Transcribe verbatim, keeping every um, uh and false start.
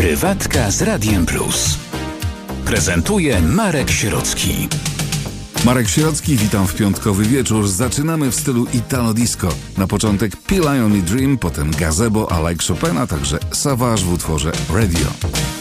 Prywatka z Radiem Plus. Prezentuje Marek Sierocki. Marek Sierocki, witam w piątkowy wieczór. Zaczynamy w stylu Italo Disco. Na początek Peel I Only Dream, potem Gazebo, a like Chopina, także Savage w utworze Radio.